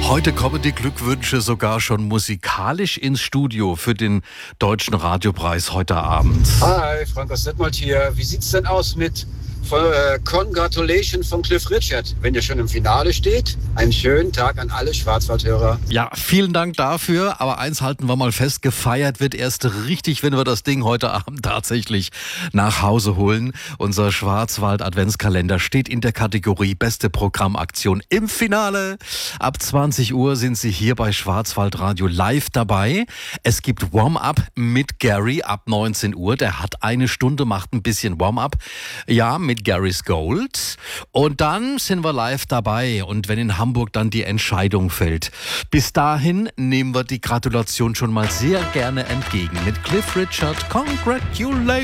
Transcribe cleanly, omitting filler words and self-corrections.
Heute kommen die Glückwünsche sogar schon musikalisch ins Studio für den Deutschen Radiopreis heute Abend. Hi, Frank aus Detmold hier. Wie sieht's denn aus mit Congratulations von Cliff Richard? Wenn ihr schon im Finale steht, einen schönen Tag an alle Schwarzwaldhörer. Ja, vielen Dank dafür. Aber eins halten wir mal fest, gefeiert wird erst richtig, wenn wir das Ding heute Abend tatsächlich nach Hause holen. Unser Schwarzwald-Adventskalender steht in der Kategorie Beste Programmaktion im Finale. Ab 20 Uhr sind Sie hier bei Schwarzwaldradio live dabei. Es gibt Warm-up mit Gary ab 19 Uhr. Der hat eine Stunde, macht ein bisschen Warm-up. Ja, mit Gary's Gold. Und dann sind wir live dabei. Und wenn in Hamburg dann die Entscheidung fällt. Bis dahin nehmen wir die Gratulation schon mal sehr gerne entgegen. Mit Cliff Richard, Congratulations.